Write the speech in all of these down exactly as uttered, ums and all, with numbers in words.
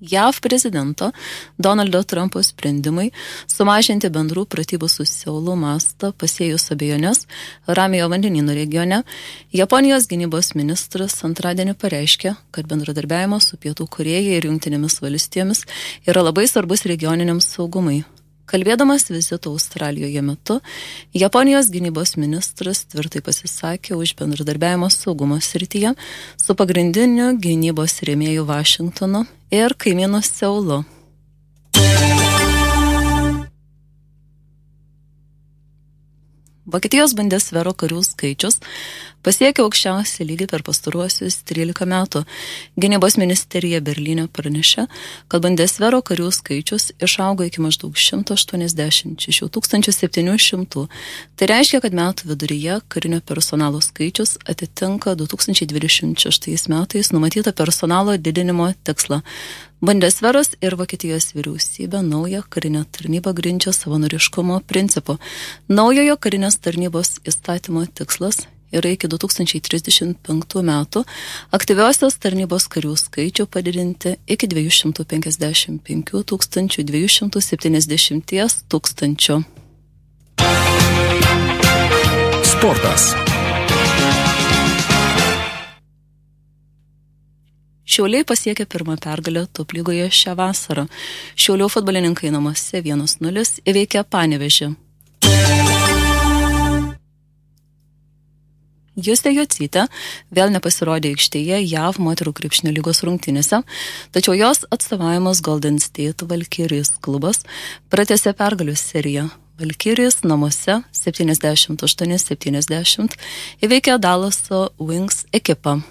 J A V prezidento Donaldo Trumpo sprendimai sumažinti bendrų pratybų su Seulu mastą pasėjus abejonės Ramiojo vandenyno regione, Japonijos gynybos ministras antradienį pareiškė, kad bendradarbiavimas su Pietų Korėja ir Jungtinėmis valstijomis yra labai svarbus regioniniam saugumui. Kalbėdamas vizito Australijoje metu, Japonijos gynybos ministras tvirtai pasisakė už bendradarbiavimo saugumo srityje su pagrindiniu gynybos rėmėju Vašingtonu ir kaimynu Seulu. Vokietijos Bundesvero karių skaičius pasiekė aukščiausią lygį per pastaruosius trylika metų. Gynybos ministerija Berlyne pranešė, kad Bundesvero karių skaičius išaugo iki maždaug šimto aštuoniasdešimt šešių tūkstančių septynių šimtų. Tai reiškia, kad metų viduryje karinio personalo skaičius atitinka du tūkstančiai dvidešimt šeštais metais numatytą personalo didinimo tikslą. Bundesveras ir Vokietijos vyriausybė naują karinę tarnybą grindžia savanoriškumo principu. Naujojo karinės tarnybos įstatymo tikslas yra iki du tūkstančiai trisdešimt penktų metų aktyviosios tarnybos karių skaičių padidinti iki dviejų šimtų penkiasdešimt penkių tūkstančių dviejų šimtų septyniasdešimt tūkstančių. Sportas. Šiauliai pasiekė pirmą pergalę top lygoje šią vasarą. Šiaulių futbolininkai namuose vienas nulis įveikė Panevėžį. Justė Jocytė vėl nepasirodė aikštėje J A V moterų krepšinio lygos rungtynėse, tačiau jos atstovavimas Golden State Valkyries klubas pratęsė pergalių seriją. Valkyries namuose septyniasdešimt aštuoni septyniasdešimt įveikė Dallaso Wings ekipą.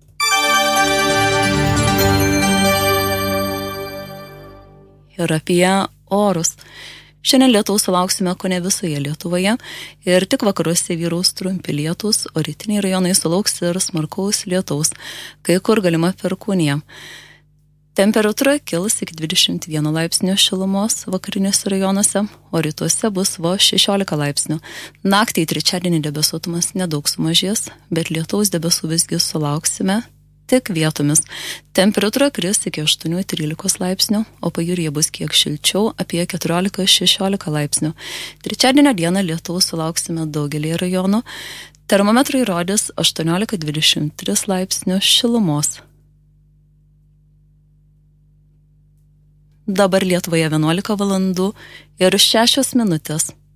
Ir apie orus. Šiandien lietaus sulauksime kone visoje Lietuvoje ir tik vakaruose vyraus trumpi lietūs, o rytiniai rajonai sulauks ir smarkaus lietaus, kai kur galima perkūnija. Temperatūra kils iki dvidešimt vieno laipsnio šilumos vakariniuose rajonuose, o rytuose bus vos šešiolika laipsnių. Naktį į trečiadienį debesuotumas nedaug sumažės, bet lietaus debesų visgi sulauksime tik vietomis. Temperatūra kris iki aštuonių trylikos laipsnių, o pajūryje bus kiek šilčiau, apie keturiolika šešiolika laipsnių. Trečiadienio dieną lietaus sulauksime daugelį rajonų. Termometrai rodys aštuoniolika dvidešimt tris laipsnių šilumos. Dabar Lietuvoje vienuolika valandų ir šešios minutės.